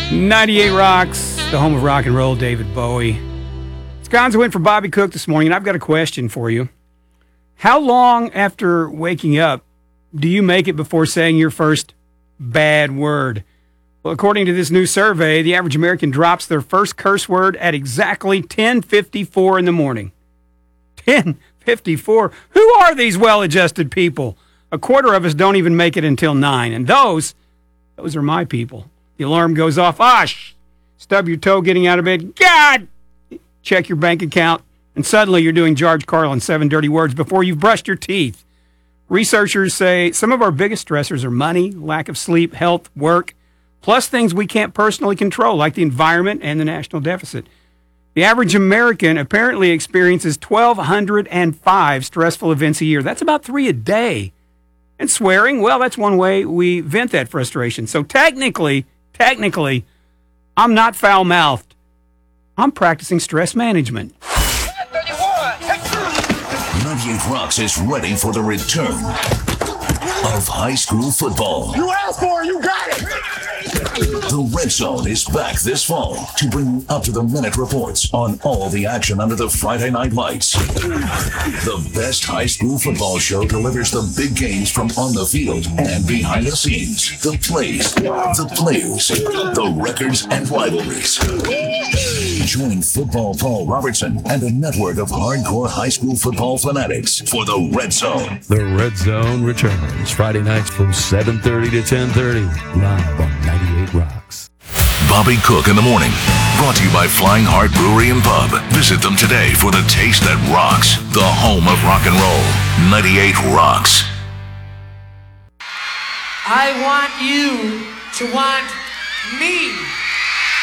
98 Rocks, the home of rock and roll, David Bowie. It's Gonzo in for Bobby Cook this morning, and I've got a question for you. How long after waking up do you make it before saying your first bad word? Well, according to this new survey, the average American drops their first curse word at exactly 10:54 in the morning. 10:54? Who are these well-adjusted people? A quarter of us don't even make it until 9, and those are my people. The alarm goes off. Stub your toe getting out of bed. God! Check your bank account. And suddenly you're doing George Carlin, 7 dirty words before you've brushed your teeth. Researchers say some of our biggest stressors are money, lack of sleep, health, work, plus things we can't personally control, like the environment and the national deficit. The average American apparently experiences 1,205 stressful events a year. That's about 3 a day. And swearing, well, that's one way we vent that frustration. So technically, I'm not foul-mouthed. I'm practicing stress management. 98 Rocks is ready for the return of high school football. You asked for it, you got it! The Red Zone is back this fall to bring you up-to-the-minute reports on all the action under the Friday night lights. The best high school football show delivers the big games from on the field and behind the scenes. The plays, the players, the records and rivalries. Join Football Paul Robertson and a network of hardcore high school football fanatics for the Red Zone. The Red Zone returns Friday nights from 7:30 to 10:30, live on 98 Rocks. Bobby Cook in the morning. Brought to you by Flying Heart Brewery and Pub. Visit them today for the taste that rocks. The home of rock and roll. 98 Rocks. I want you to want me.